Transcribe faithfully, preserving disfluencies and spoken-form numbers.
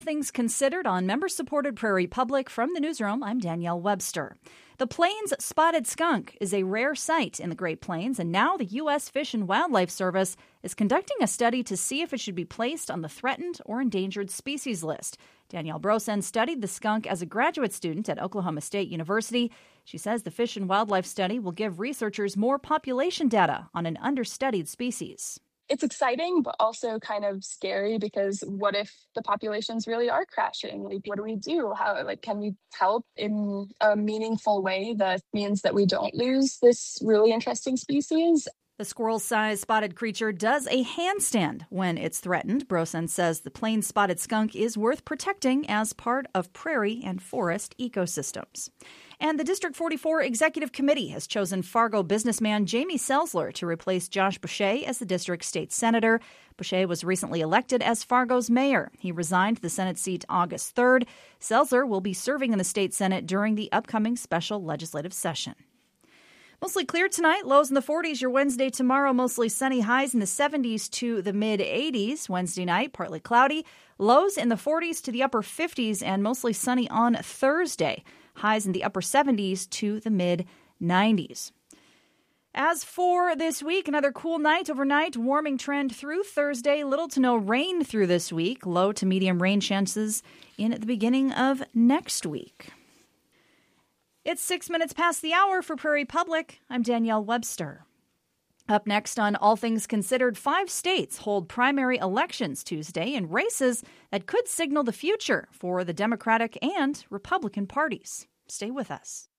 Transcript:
Things considered on member-supported Prairie Public. From the newsroom, I'm Danielle Webster. The Plains spotted skunk is a rare sight in the Great Plains, and now the U S Fish and Wildlife Service is conducting a study to see if it should be placed on the threatened or endangered species list. Danielle Brosen studied the skunk as a graduate student at Oklahoma State University. She says the Fish and Wildlife study will give researchers more population data on an understudied species. It's exciting, but also kind of scary because what if the populations really are crashing? Like, what do we do? How, like, can we help in a meaningful way that means that we don't lose this really interesting species? The squirrel-sized spotted creature does a handstand when it's threatened. Brosen says the plain spotted skunk is worth protecting as part of prairie and forest ecosystems. And the District forty-four Executive Committee has chosen Fargo businessman Jamie Selzler to replace Josh Boucher as the district's state senator. Boucher was recently elected as Fargo's mayor. He resigned the Senate seat August third. Selzler will be serving in the state Senate during the upcoming special legislative session. Mostly clear tonight, lows in the forties. Your Wednesday tomorrow, mostly sunny, highs in the seventies to the mid-eighties. Wednesday night, partly cloudy, lows in the forties to the upper fifties, and mostly sunny on Thursday. Highs in the upper seventies to the mid-nineties. As for this week, another cool night overnight, warming trend through Thursday, little to no rain through this week, low to medium rain chances in the beginning of next week. It's six minutes past the hour for Prairie Public. I'm Danielle Webster. Up next on All Things Considered, five states hold primary elections Tuesday in races that could signal the future for the Democratic and Republican parties. Stay with us.